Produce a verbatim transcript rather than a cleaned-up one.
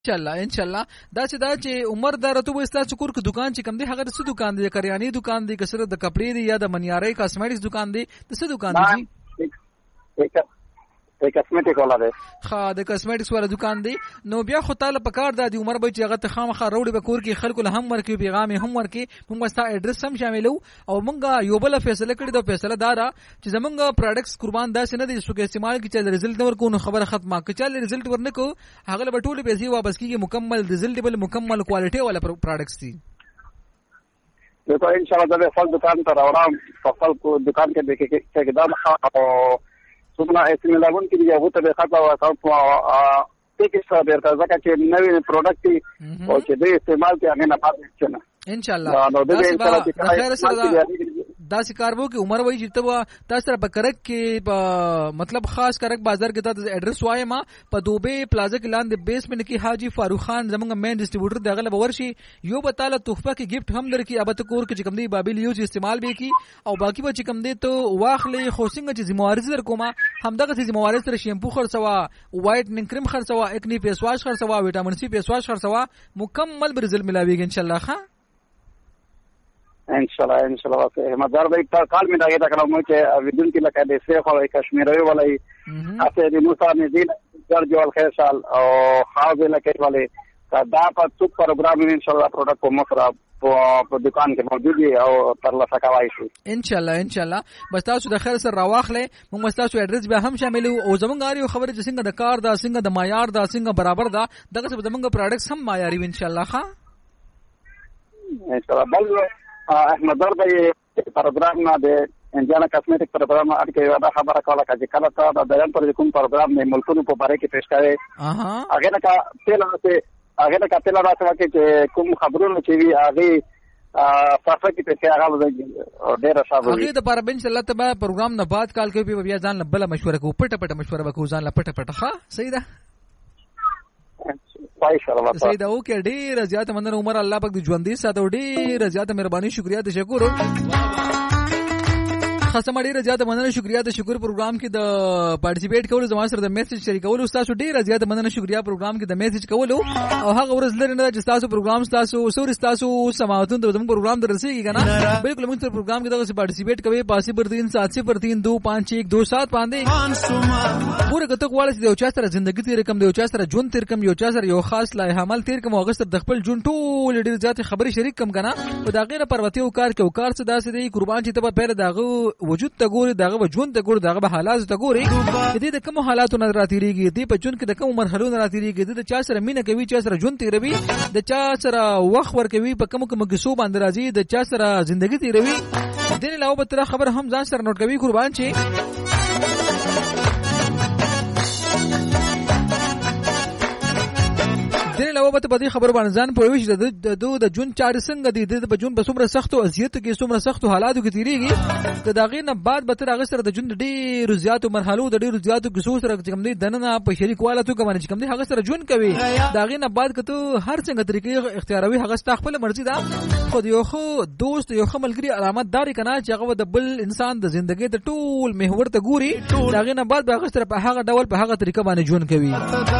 انشاءالله انشاءالله دا چې دا چې عمر دا رته وستا چې کور کې دکان چې کم دی هغه څه دکان دی کریانی دکان دی کسره د کپڑے دی یا د منیاري کاسمیټکس دکان دی د څه دکان دی ایک ایک کاسمیټک والا دی ها د کاسمیټکس والا دکان دی نو بیا خو تعالی پکار دا دی عمر به چې هغه ته خامخا روړي به کور کې خلکو له هم ورکی پیغام هم ورکی موږ ستا اډرس هم شاملو او موږ یو بل فیصله کړی دا فیصله دارا چې زمونږ پروډکټس قربان داسې نه دي چې استعمال کې چې رزلټ ورکو نو خبره ختمه که چې رزلټ ورنکو هغه به ټول پیسې واپس کیږي مکمل رزلټ بل مکمل کوالټي والا پروډکټس دي تو ان شاء الله د خپل دکان ته راوړم خپل کو دکان کې دغه کې دا او څومره استعمالون کې یو ته به خطا وکړو ټیک څه درته ځکه چې نوې پروډکټ او چې د استعمال کې هغه نه پاتې شنه ان شاء الله دا خیر سره دا سکار وو کې عمر وای چې ته تاسو سره بکرک کې مطلب خاص کرک بازار کې تاسو اډرس وای ما په دوبه پلازا کې لاندې بیسمنټ کې حاجی فاروق خان زمونږ مین ډسټریبیوټر دغه ورشي یو بتاله تحفه کې گیفت هم درکې ابته کور کې کم دی بابل یوز استعمال به کی او باقی به کم دی ته واخلې خوشنګ چې ذمہواری در کومه همدغه ذمہواری سره شیمپو خرڅوا وایټنینګ کریم خرڅوا اکنی فیس واش خرڅوا وټامین سی فیس واش خرڅوا مکمل برزل ملاویږي ان شاء الله ښه ان شاء الله ان شاء الله مدار به په کال می داګه کړم چې ودون کې لکه د سیخ او کشمیروي ولای اته د موسی نذیر جرج والخير سال او حاضر لکه ولای دا په څو پروګرام ان شاء الله پروډکټ په مخرا په دکان کې موجود دي او تر لاسه کوي شي ان شاء الله ان شاء الله بس تاسو د خیر سره راواخلې موږ تاسو اډرس به هم شاملو او زمونږ اړیو خبره چې څنګه د کار دا څنګه د معیار دا څنګه برابر دا دغه زمونږ پروډکټس هم معیاري ان شاء الله ښه ان شاء الله بل احمد دربی پروګرام نه د انجانا کاسمیټک پروګرام اړکه یو دا خبره کوله چې کله تا د بیان پر کوم پروګرام نه ملکونو په باره کې پیښ کړي هغه نه کا تل راته هغه نه کا تل راته چې کوم خبرونه چې وی هغه صفه کې پیښ هغه ډېر صاحب هغه د پر بن الله تبا پروګرام نه بعد کال کې بیا ځان بل مشوره کو پټه پټه مشوره وکړو ځان پټه پټه ښه صحیح ده سیدا او کې ډیر زیات مننه عمر الله پاک دې ژوندۍ ساتو ډیر زیات مهرباني شکریا ته شکر خاصه ډیر زیات مننه شکریا ته شکر پروګرام کې د پارټیسیپیټ کولو زما سره د میسج شریکول تاسو ډیر زیات مننه شکریا پروګرام کې د میسج کولو او هغه ورځ لري نه چې تاسو پروګرام تاسو سور تاسو سماعتون د زموږ پروګرام درسېږي کنه بالکل موږ سره پروګرام کې دغه پارټیسیپیټ کوي پاسي پر تین سات صفر تین دو پانچ ایک دو سات باندې پوره کته کواله چې یو چا سره ژوندۍ تیر کم دی یو چا سره ژوند تیر کم یو چا سره یو خاص لای عمل تیر کم او غسر د خپل ژوند ټول ډیر زیات خبري شریک کم کنه او دا غیره پروتي او کار کې او کار څه داسې دی قربان چې ته په پیره دغه وجود ته ګوري دغه ژوند ته ګوري دغه حالات ته ګوري دې د کوم حالاتو نه راتېریږي دې په ژوند کې د کوم مرحلو نه راتېریږي د چا سره مینه کوي چا سره ژوند تیروي د چا سره وخت ور کوي په کوم کوم کیسو باندې راځي د چا سره ژوندۍ تیروي دې علاوه به تر خبر هم ځان سره نوٹ کوي قربان چې دې علاوه به په دې خبر باندې ځان پوهوي چې د دو د جون چار څنګه دي د په جون په څومره سختو اذیت کې څومره سختو حالاتو کې تیریږي د داغې نه بعد به تر هغه سره د جون ډېر زیاتو مرحلو د ډېر زیاتو کیسو سره کوم دي دنه په شریک والاتو کوم چې کوم دي هغه سره جون کوي داغې نه بعد کته هر څنګه طریقې اختیاروي هغه خپل مرزي ده خو یو خو دوست یو خو ملګری علامت داري کنه چې هغه د بل انسان د ژوندۍ د ټول محور ته ګوري داغې نه بعد هغه سره په هغه ډول په هغه طریقه باندې جون کوي